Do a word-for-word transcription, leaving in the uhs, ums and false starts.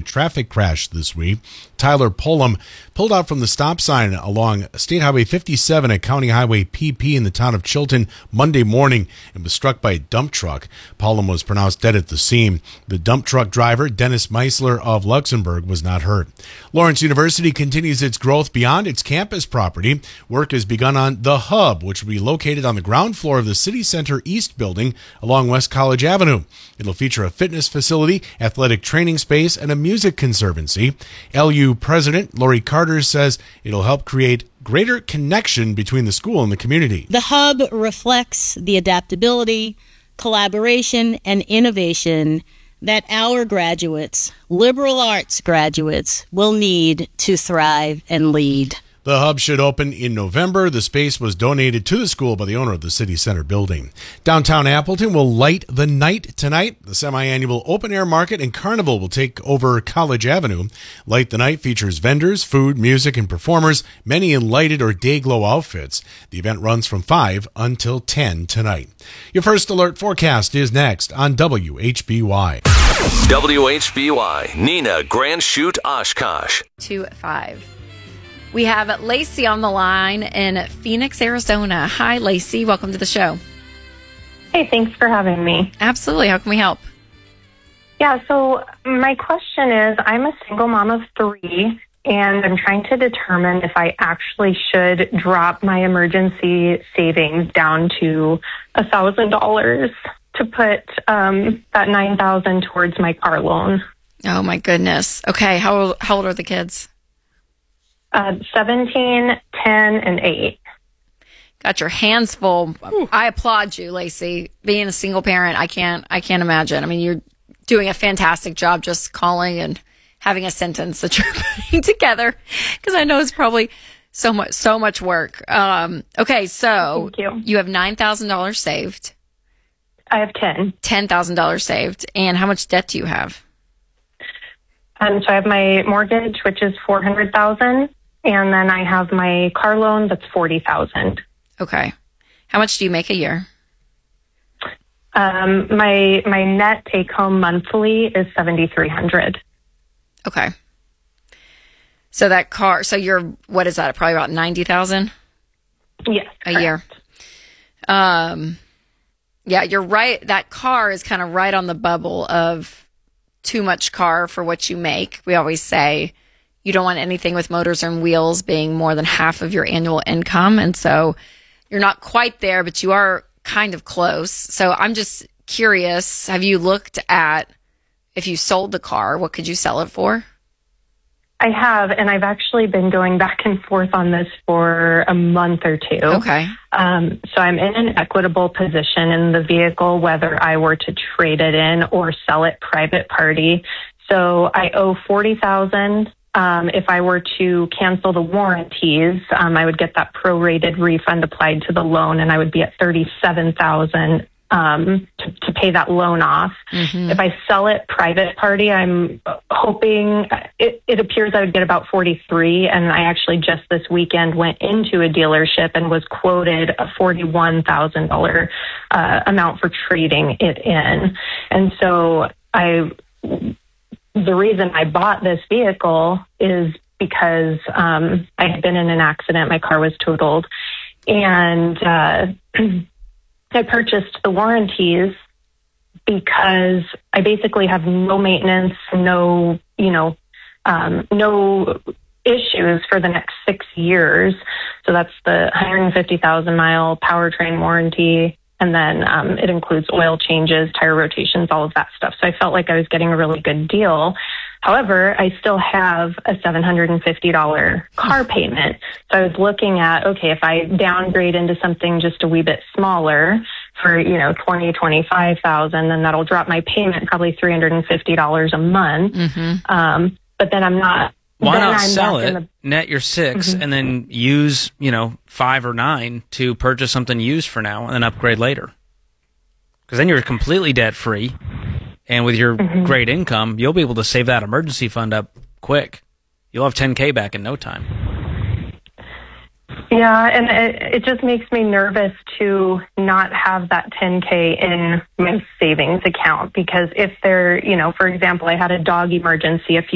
traffic crash this week. Tyler Pullum pulled out from the stop sign along State Highway fifty-seven at County Highway P P in the town of Chilton Monday morning and was struck by a dump truck. Pullum was pronounced dead at the scene. The dump truck driver, Dennis Meisler of Luxembourg, was not hurt. Lawrence University continues its growth beyond its campus property. Work has begun on The Hub, which will be located on the ground floor of the City Center East building along West College Avenue. It'll feature a fitness facility, athletic training space, and a music conservancy. L U President Lori Carter says it'll help create greater connection between the school and the community. The Hub reflects the adaptability, collaboration, and innovation that our graduates, liberal arts graduates, will need to thrive and lead. The Hub should open in November. The space was donated to the school by the owner of the City Center building. Downtown Appleton will light the night tonight. The semi-annual open-air market and carnival will take over College Avenue. Light the Night features vendors, food, music, and performers, many in lighted or day-glow outfits. The event runs from five until ten tonight. Your first alert forecast is next on W H B Y. W H B Y, Nina Grand Chute Oshkosh. two five. We have Lacey on the line in Phoenix, Arizona. Hi, Lacey. Welcome to the show. Hey, thanks for having me. Absolutely. How can we help? Yeah, so my question is, I'm a single mom of three, and I'm trying to determine if I actually should drop my emergency savings down to one thousand dollars to put um, that nine thousand dollars towards my car loan. Oh, my goodness. Okay. How old, how old are the kids? Uh, seventeen, ten, and eight. Got your hands full. Ooh. I applaud you, Lacey. Being a single parent, I can't, I can't imagine. I mean, you're doing a fantastic job just calling and having a sentence that you're putting together, because I know it's probably so much, so much work. Um, okay, so Thank you. you have nine thousand dollars saved. I have ten. ten thousand dollars saved. And how much debt do you have? Um, so I have my mortgage, which is four hundred thousand dollars. And then I have my car loan that's forty thousand dollars. Okay. How much do you make a year? Um, my my net take home monthly is seventy-three hundred dollars. Okay. So that car, so you're, what is that? Probably about ninety thousand dollars? Yes. A year. Um, yeah, you're right. That car is kind of right on the bubble of too much car for what you make. We always say you don't want anything with motors and wheels being more than half of your annual income. And so you're not quite there, but you are kind of close. So I'm just curious, have you looked at, if you sold the car, what could you sell it for? I have, and I've actually been going back and forth on this for a month or two. Okay. Um, so I'm in an equitable position in the vehicle, whether I were to trade it in or sell it private party. So I owe forty thousand dollars. Um, if I were to cancel the warranties, um, I would get that prorated refund applied to the loan, and I would be at thirty-seven thousand dollars um, to, to pay that loan off. Mm-hmm. If I sell it private party, I'm hoping it, it appears I would get about forty-three. And I actually just this weekend went into a dealership and was quoted a forty-one thousand dollars uh, amount for trading it in. And so I, the reason I bought this vehicle is because um, I had been in an accident. My car was totaled, and uh, I purchased the warranties because I basically have no maintenance, no, you know, um, no issues for the next six years. So that's the one hundred fifty thousand mile powertrain warranty. And then um, it includes oil changes, tire rotations, all of that stuff. So I felt like I was getting a really good deal. However, I still have a seven hundred fifty dollars car payment. So I was looking at, okay, if I downgrade into something just a wee bit smaller for, you know, twenty, twenty-five thousand, then that'll drop my payment probably three hundred fifty dollars a month. Mm-hmm. Um, but then I'm not. Why not I'm sell it, the, net your six, mm-hmm. and then use, you know, five or nine to purchase something used for now and then upgrade later? Because then you're completely debt free, and with your mm-hmm. great income, you'll be able to save that emergency fund up quick. You'll have ten K back in no time. Yeah, and it, it just makes me nervous to not have that ten K in my savings account, because if there, you know, for example, I had a dog emergency a few